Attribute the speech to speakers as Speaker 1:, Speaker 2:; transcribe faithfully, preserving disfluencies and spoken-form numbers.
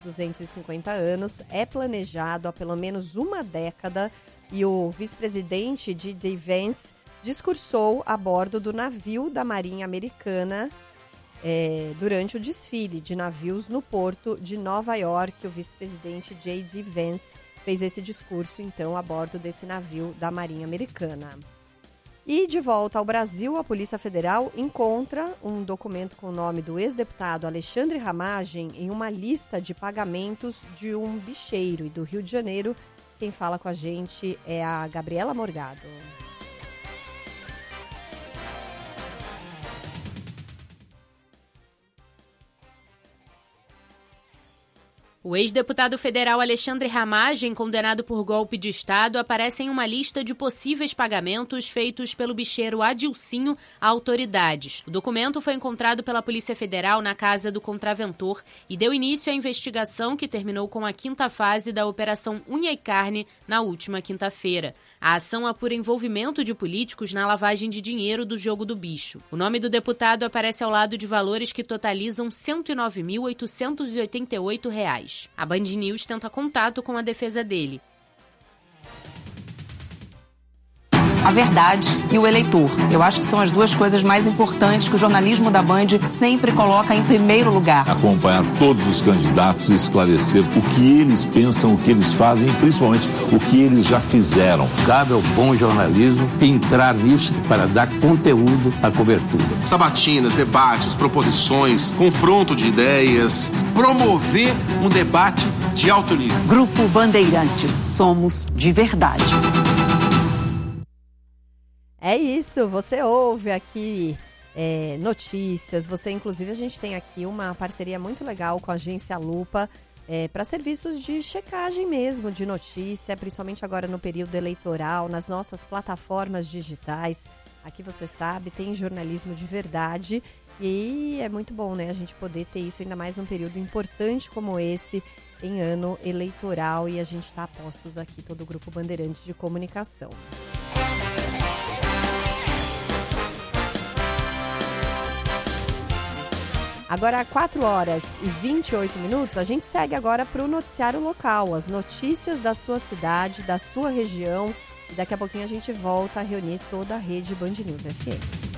Speaker 1: duzentos e cinquenta anos, é planejado há pelo menos uma década e o vice-presidente J D. Vance discursou a bordo do navio da Marinha Americana é, durante o desfile de navios no porto de Nova York. O vice-presidente J D. Vance fez esse discurso, então, a bordo desse navio da Marinha Americana. E de volta ao Brasil, a Polícia Federal encontra um documento com o nome do ex-deputado Alexandre Ramagem em uma lista de pagamentos de um bicheiro. E do Rio de Janeiro, quem fala com a gente é a Gabriela Morgado.
Speaker 2: O ex-deputado federal Alexandre Ramagem, condenado por golpe de Estado, aparece em uma lista de possíveis pagamentos feitos pelo bicheiro Adilcinho a autoridades. O documento foi encontrado pela Polícia Federal na casa do contraventor e deu início à investigação que terminou com a quinta fase da Operação Unha e Carne na última quinta-feira. A ação apura envolvimento de políticos na lavagem de dinheiro do jogo do bicho. O nome do deputado aparece ao lado de valores que totalizam cento e nove mil oitocentos e oitenta e oito reais. A Band News tenta contato com a defesa dele.
Speaker 3: A verdade e o eleitor. Eu acho que são as duas coisas mais importantes que o jornalismo da Band sempre coloca em primeiro lugar.
Speaker 4: Acompanhar todos os candidatos e esclarecer o que eles pensam, o que eles fazem e principalmente o que eles já fizeram.
Speaker 5: Cabe ao bom jornalismo entrar nisso para dar conteúdo à cobertura.
Speaker 6: Sabatinas, debates, proposições, confronto de ideias.
Speaker 7: Promover um debate de alto nível.
Speaker 3: Grupo Bandeirantes. Somos de verdade.
Speaker 1: É isso, você ouve aqui é, notícias, você inclusive a gente tem aqui uma parceria muito legal com a Agência Lupa é, para serviços de checagem mesmo de notícia, principalmente agora no período eleitoral, nas nossas plataformas digitais. Aqui você sabe, tem jornalismo de verdade e é muito bom, né, a gente poder ter isso ainda mais num período importante como esse em ano eleitoral e a gente está a postos aqui, todo o Grupo Bandeirantes de Comunicação. Agora, quatro horas e vinte e oito minutos, a gente segue agora para o noticiário local, as notícias da sua cidade, da sua região. E daqui a pouquinho a gente volta a reunir toda a rede Band News F M.